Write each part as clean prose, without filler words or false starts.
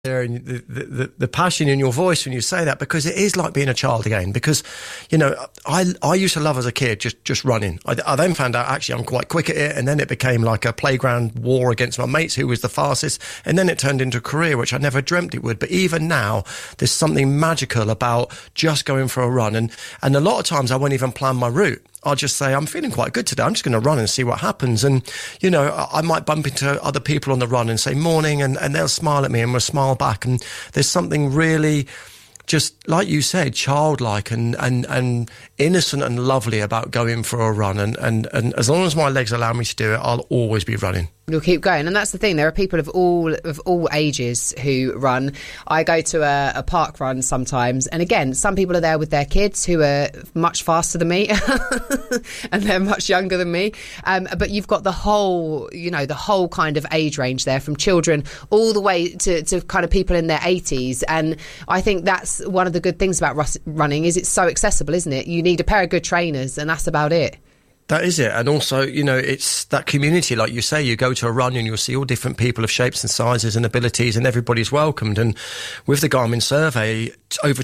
there and the passion in your voice when you say that, because it is like being a child again. Because, you know, I used to love as a kid just running. I then found out actually I'm quite quick at it, and then it became like a playground war against my mates who was the fastest, and then it turned into a career which I never dreamt it would. But even now, there's something magical about just going for a run, and a lot of times I won't even plan my route. I'll just say, I'm feeling quite good today. I'm just going to run and see what happens. And, you know, I might bump into other people on the run and say morning, and they'll smile at me and we'll smile back. And there's something really, just like you said, childlike and innocent and lovely about going for a run. And as long as my legs allow me to do it, I'll always be running. You'll keep going. And that's the thing. There are people of all ages who run. I go to a park run sometimes. And again, some people are there with their kids who are much faster than me and they're much younger than me. But you've got the whole kind of age range there, from children all the way to kind of people in their 80s. And I think that's one of the good things about running, is it's so accessible, isn't it? You need a pair of good trainers and that's about it. That is it. And also, you know, it's that community, like you say, you go to a run and you'll see all different people of shapes and sizes and abilities, and everybody's welcomed. And with the Garmin survey, over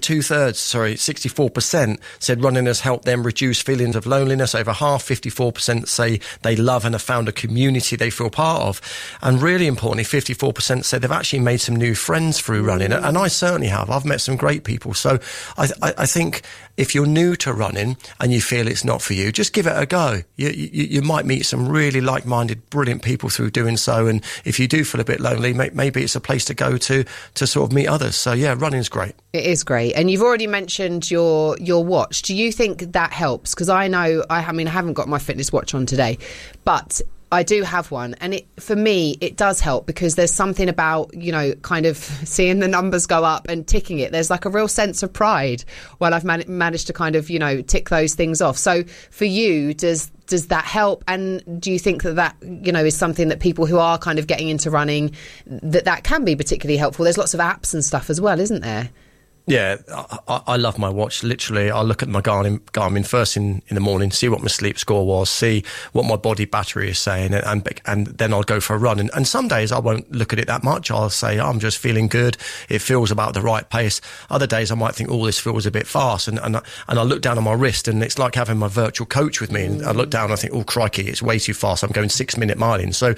64% said running has helped them reduce feelings of loneliness. Over half, 54%, say they love and have found a community they feel part of. And really importantly, 54% said they've actually made some new friends through running. And I certainly have. I've met some great people. So I think if you're new to running and you feel it's not for you, just give it a go. You might meet some really like-minded, brilliant people through doing so. And if you do feel a bit lonely, maybe it's a place to go to sort of meet others. So yeah, running's great. It is great. And you've already mentioned your watch. Do you think that helps? Because I know, I haven't got my fitness watch on today, but I do have one, and for me it does help, because there's something about, you know, kind of seeing the numbers go up and ticking it. There's like a real sense of pride when I've managed to kind of, you know, tick those things off. So for you, does that help? And do you think that you know, is something that people who are kind of getting into running, that can be particularly helpful? There's lots of apps and stuff as well, isn't there? Yeah, I love my watch. Literally, I look at my Garmin first in the morning, see what my sleep score was, see what my body battery is saying, and then I'll go for a run. And some days I won't look at it that much. I'll say, I'm just feeling good. It feels about the right pace. Other days I might think, this feels a bit fast. And I look down on my wrist, and it's like having my virtual coach with me. And I look down and I think, crikey, it's way too fast. I'm going 6-minute miling. So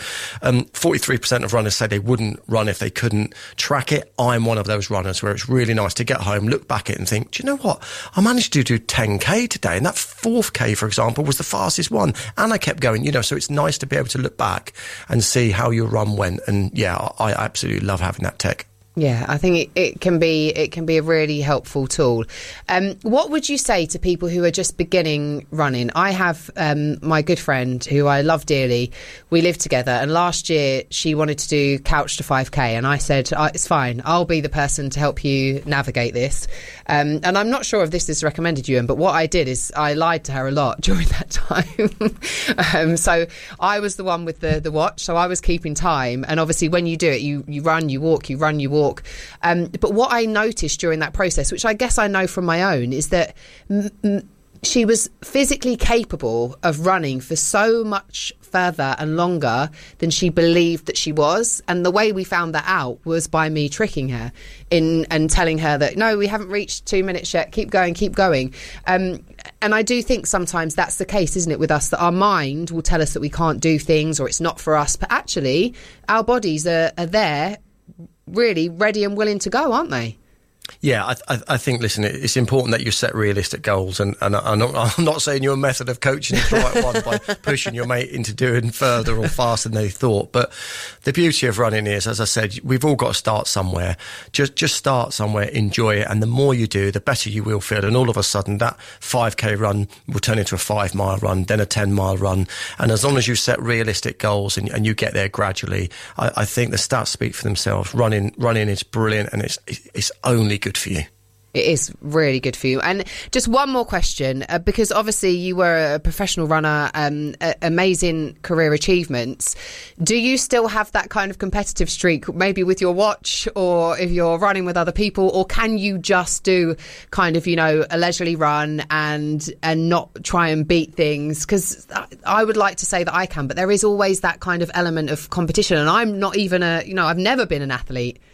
43% of runners say they wouldn't run if they couldn't track it. I'm one of those runners where it's really nice to get home, look back at it and think, do you know what? I managed to do 10k today, and that 4th k, for example, was the fastest one, and I kept going, you know. So it's nice to be able to look back and see how your run went. And yeah, I absolutely love having that tech. Yeah, I think it can be a really helpful tool. What would you say to people who are just beginning running? I have my good friend who I love dearly. We live together, and last year she wanted to do Couch to 5k, and I said, it's fine, I'll be the person to help you navigate this. And I'm not sure if this is recommended, Ewan, but what I did is I lied to her a lot during that time. So I was the one with the watch, so I was keeping time. And obviously when you do it, you run, you walk, you run, you walk. But what I noticed during that process, which I guess I know from my own, is that she was physically capable of running for so much further and longer than she believed that she was. And the way we found that out was by me tricking her and telling her that, no, we haven't reached 2 minutes yet, keep going, keep going. And I do think sometimes that's the case, isn't it, with us, that our mind will tell us that we can't do things or it's not for us, but actually our bodies are there really ready and willing to go, aren't they? Yeah, I think, listen, it's important that you set realistic goals, and I'm not saying your method of coaching is the right one by pushing your mate into doing further or faster than they thought. But the beauty of running is, as I said, we've all got to start somewhere. Just start somewhere, enjoy it, and the more you do, the better you will feel. And all of a sudden, that 5k run will turn into a 5-mile run, then a 10-mile run. And as long as you set realistic goals and you get there gradually, I think the stats speak for themselves. Running is brilliant, and it's only good for you. It is really good for you. And just one more question, because obviously you were a professional runner, amazing career achievements. Do you still have that kind of competitive streak, maybe with your watch, or if you're running with other people, or can you just do kind of, you know, a leisurely run and not try and beat things? Because I would like to say that I can, but there is always that kind of element of competition. And I'm not even I've never been an athlete.